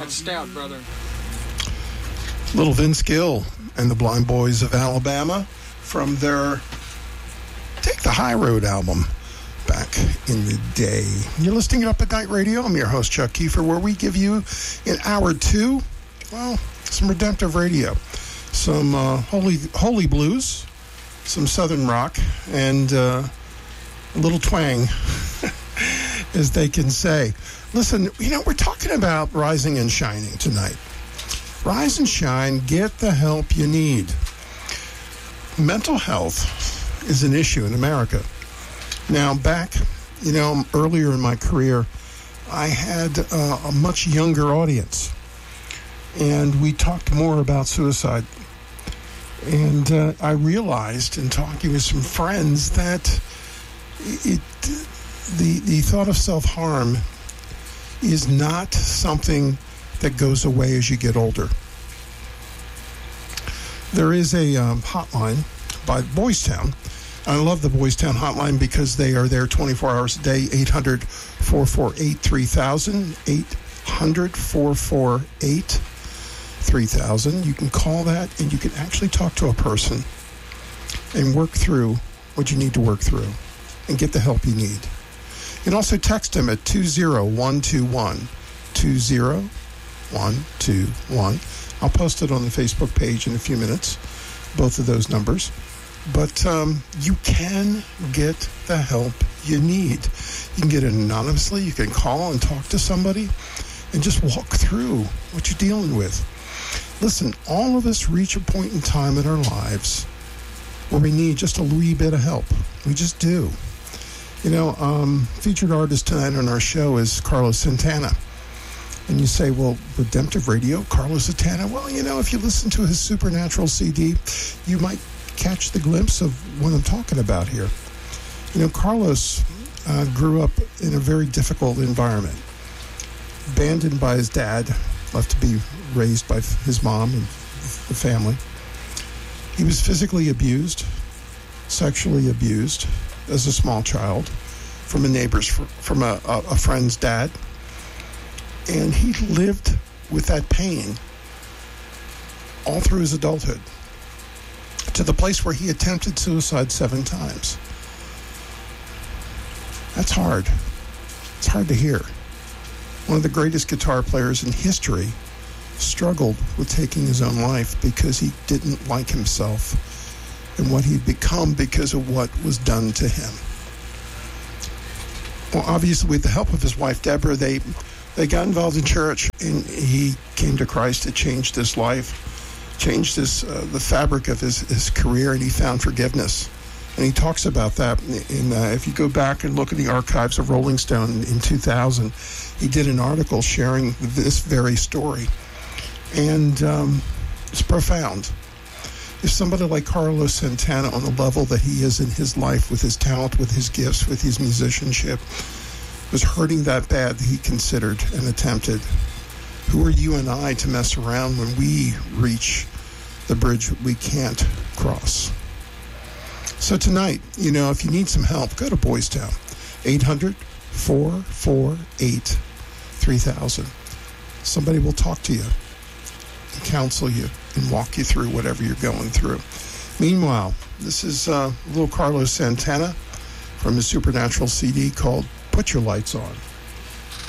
That's stout, brother. Little Vince Gill and the Blind Boys of Alabama from their Take the High Road album back in the day. You're listening to Up at Night Radio. I'm your host, Chuck Kiefer, where we give you in hour two, well, some redemptive radio, some holy blues, some southern rock, and a little twang, as they can say. Listen, we're talking about rising and shining tonight. Rise and shine, get the help you need. Mental health is an issue in America. Now, back, earlier in my career, I had a much younger audience, and we talked more about suicide. And I realized in talking with some friends that the thought of self-harm is not something that goes away as you get older. There is a hotline by Boys Town. I love the Boys Town hotline because they are there 24 hours a day, 800-448-3000, 800-448-3000. You can call that, and you can actually talk to a person and work through what you need to work through and get the help you need. You can also text them at 20121, 20121. I'll post it on the Facebook page in a few minutes, both of those numbers. But you can get the help you need. You can get it anonymously. You can call and talk to somebody and just walk through what you're dealing with. Listen, all of us reach a point in time in our lives where we need just a wee bit of help. We just do. Featured artist tonight on our show is Carlos Santana. And you say, well, redemptive radio, Carlos Santana? Well, if you listen to his Supernatural CD, you might catch the glimpse of what I'm talking about here. Carlos grew up in a very difficult environment. Abandoned by his dad, left to be raised by his mom and the family. He was physically abused, sexually abused as a small child from from a friend's dad. And he lived with that pain all through his adulthood, to the place where he attempted suicide 7 times. That's hard. It's hard to hear. One of the greatest guitar players in history struggled with taking his own life because he didn't like himself and what he'd become because of what was done to him. Well, obviously, with the help of his wife, Deborah, they got involved in church, and he came to Christ. It changed his life, changed the fabric of his career, and he found forgiveness. And he talks about that. If you go back and look at the archives of Rolling Stone in 2000, he did an article sharing this very story. And it's profound. If somebody like Carlos Santana, on the level that he is in his life, with his talent, with his gifts, with his musicianship, was hurting that bad that he considered and attempted, who are you and I to mess around when we reach the bridge we can't cross? So tonight, if you need some help, go to Boys Town, 800-448-3000. Somebody will talk to you and counsel you and walk you through whatever you're going through. Meanwhile, this is little Carlos Santana from his Supernatural CD called Put Your Lights On.